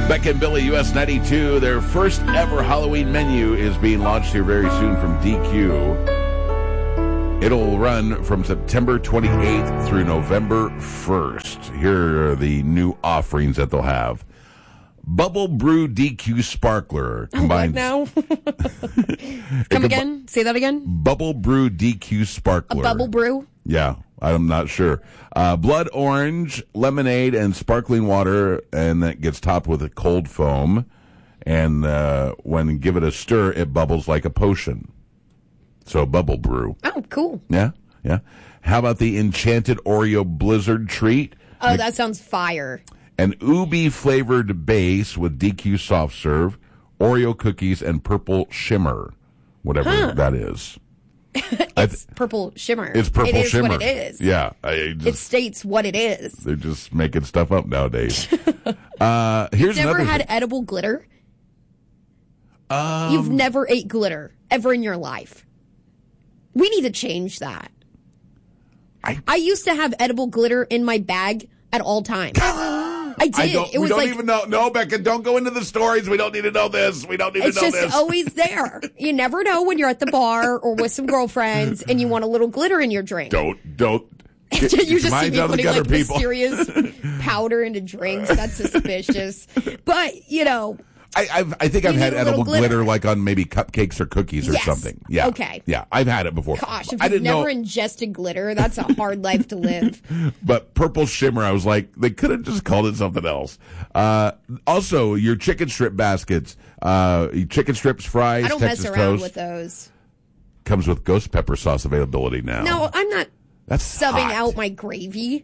Beck and Billy, US 92, their first ever Halloween menu is being launched here very soon from DQ. It'll run from September 28th through November 1st. Here are the new offerings that they'll have. Bubble Brew DQ Sparkler. Combines, what now? Come again? Say that again? Bubble Brew DQ Sparkler. A bubble brew? Yeah, I'm not sure. Blood orange, lemonade, and sparkling water, and that gets topped with a cold foam. And when you give it a stir, it bubbles like a potion. So bubble brew. Oh, cool. Yeah, yeah. How about the Enchanted Oreo Blizzard treat? Oh, that sounds fire. An ubi-flavored base with DQ soft serve, Oreo cookies, and purple shimmer, whatever that is. It's purple shimmer. It's purple shimmer. It is what it is. Yeah. It states what it is. They're just making stuff up nowadays. Here's Never another had thing. edible glitter? You've never ate glitter ever in your life. We need to change that. I used to have edible glitter in my bag at all times. I did. We don't even know. No, Becca, don't go into the stories. We don't need to know this. We don't need to know this. It's just always there. You never know when you're at the bar or with some girlfriends and you want a little glitter in your drink. Don't. You just see me putting like people. mysterious powder into drinks. That's suspicious. But, you know. I think I've had edible glitter like on maybe cupcakes or cookies or something. Yeah. Okay. Yeah, I've had it before. Gosh, if you've never ingested glitter, that's a hard life to live. But purple shimmer, I was like, they could have just called it something else. Also, your chicken strip baskets, chicken strips, fries, I don't Texas mess around toast. with those. Comes with ghost pepper sauce availability now. No, I'm not subbing out my gravy.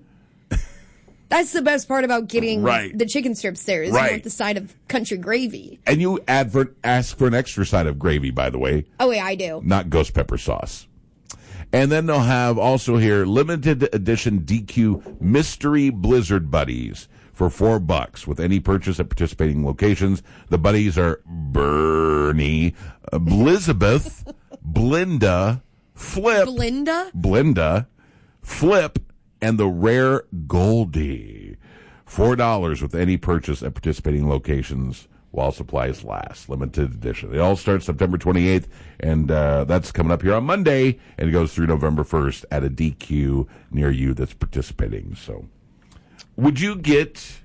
That's the best part about getting the chicken strips there is you want the side of country gravy. And you ask for an extra side of gravy, by the way. Oh, yeah, I do. Not ghost pepper sauce. And then they'll have also here limited edition DQ Mystery Blizzard Buddies for $4 with any purchase at participating locations. The buddies are Bernie, Elizabeth, Blinda, Flip. Blinda, Flip, and the Rare Goldie. $4 with any purchase at participating locations while supplies last. Limited edition. It all starts September 28th, and that's coming up here on Monday, and it goes through November 1st at a DQ near you that's participating. So, would you get,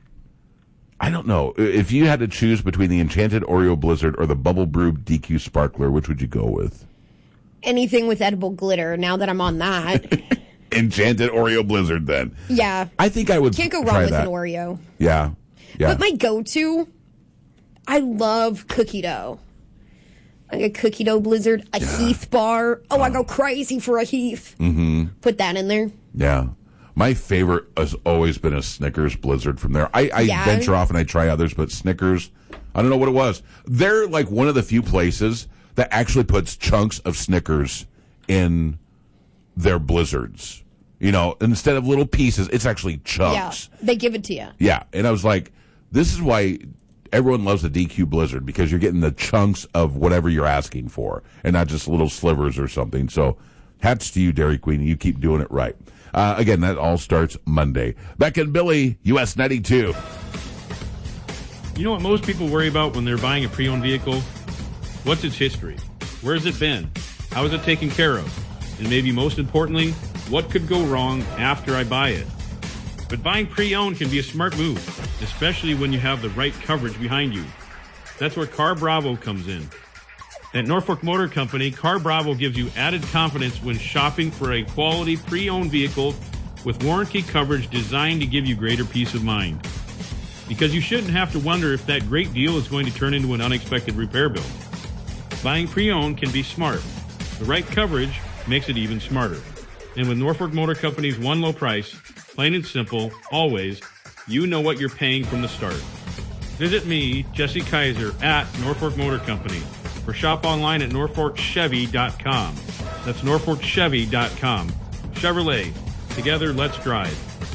I don't know, if you had to choose between the Enchanted Oreo Blizzard or the Bubble Brew DQ Sparkler, which would you go with? Anything with edible glitter, now that I'm on that. Enchanted Oreo Blizzard, then. Yeah. I think I would Can't go wrong with an Oreo. Yeah. But my go-to, I love cookie dough. Like a cookie dough blizzard, a Heath bar. Oh, I go crazy for a Heath. Mm-hmm. Put that in there. Yeah. My favorite has always been a Snickers Blizzard from there. I venture off and I try others, but Snickers, I don't know what it was. They're like one of the few places that actually puts chunks of Snickers in their blizzards. You know, instead of little pieces, it's actually chunks. Yeah, they give it to you. Yeah, and I was like, this is why everyone loves the DQ Blizzard, because you're getting the chunks of whatever you're asking for, and not just little slivers or something. So, hats to you, Dairy Queen. You keep doing it right. Again, that all starts Monday. Beck and Billy, US 92. You know what most people worry about when they're buying a pre-owned vehicle? What's its history? Where's it been? How is it taken care of? And maybe most importantly, what could go wrong after I buy it? But buying pre-owned can be a smart move, especially when you have the right coverage behind you. That's where Car Bravo comes in. At Norfolk Motor Company, Car Bravo gives you added confidence when shopping for a quality pre-owned vehicle with warranty coverage designed to give you greater peace of mind. Because you shouldn't have to wonder if that great deal is going to turn into an unexpected repair bill. Buying pre-owned can be smart. The right coverage makes it even smarter. And with Norfolk Motor Company's one low price, plain and simple, always, you know what you're paying from the start. Visit me, Jesse Kaiser, at Norfolk Motor Company, or shop online at norfolkchevy.com. That's norfolkchevy.com. Chevrolet. Together, let's drive.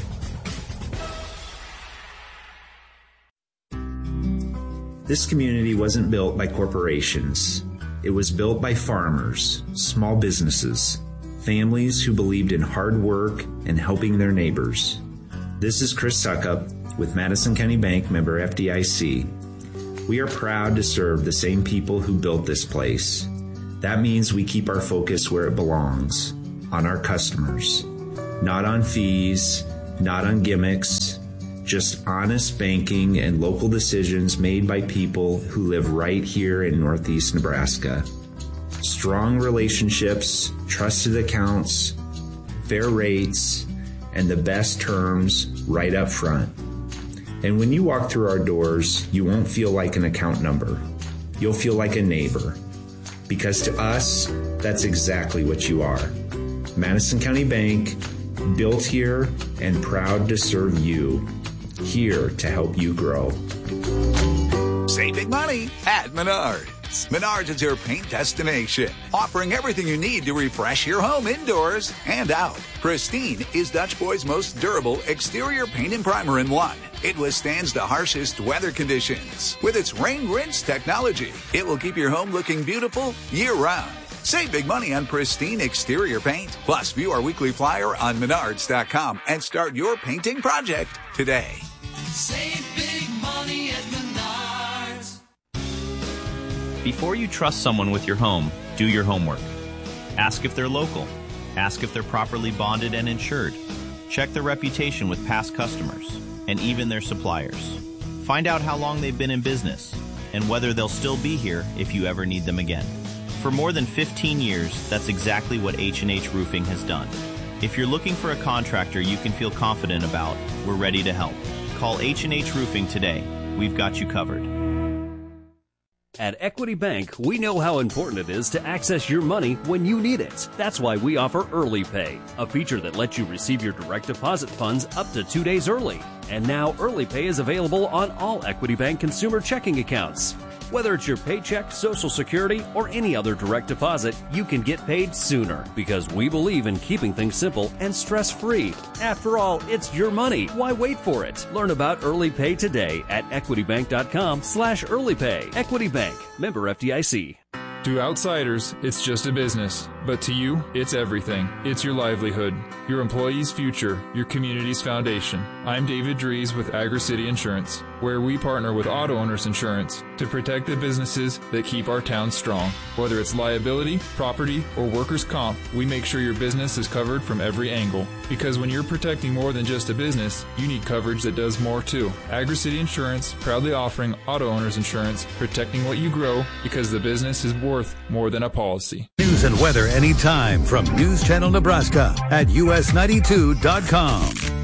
This community wasn't built by corporations. It was built by farmers, small businesses, families who believed in hard work and helping their neighbors. This is Chris Suckup with Madison County Bank, member FDIC. We are proud to serve the same people who built this place. That means we keep our focus where it belongs, on our customers. Not on fees, not on gimmicks, just honest banking and local decisions made by people who live right here in Northeast Nebraska. Strong relationships, trusted accounts, fair rates, and the best terms right up front. And when you walk through our doors, you won't feel like an account number. You'll feel like a neighbor. Because to us, that's exactly what you are. Madison County Bank, built here and proud to serve you. Here to help you grow. Save big money at Menards. Menards is your paint destination, offering everything you need to refresh your home indoors and out. Pristine is Dutch Boy's most durable exterior paint and primer in one. It withstands the harshest weather conditions. With its rain rinse technology, it will keep your home looking beautiful year-round. Save big money on Pristine exterior paint. Plus, view our weekly flyer on Menards.com and start your painting project today. Save big money at Menards. Before you trust someone with your home, do your homework. Ask if they're local. Ask if they're properly bonded and insured. Check their reputation with past customers and even their suppliers. Find out how long they've been in business and whether they'll still be here if you ever need them again. For more than 15 years, that's exactly what H&H Roofing has done. If you're looking for a contractor you can feel confident about, we're ready to help. Call H&H Roofing today. We've got you covered. At Equity Bank, we know how important it is to access your money when you need it. That's why we offer Early Pay, a feature that lets you receive your direct deposit funds up to 2 days early. And now Early Pay is available on all Equity Bank consumer checking accounts. Whether it's your paycheck, Social Security, or any other direct deposit, you can get paid sooner because we believe in keeping things simple and stress-free. After all, it's your money. Why wait for it? Learn about Early Pay today at equitybank.com/earlypay. Equity Bank, member FDIC. To outsiders, it's just a business. But to you, it's everything. It's your livelihood, your employees' future, your community's foundation. I'm David Dries with Agri-City Insurance, where we partner with Auto Owners Insurance to protect the businesses that keep our town strong. Whether it's liability, property, or workers' comp, we make sure your business is covered from every angle. Because when you're protecting more than just a business, you need coverage that does more too. Agri-City Insurance, proudly offering Auto Owners Insurance, protecting what you grow because the business is worth more than a policy. News and weather anytime from News Channel Nebraska at US92.com.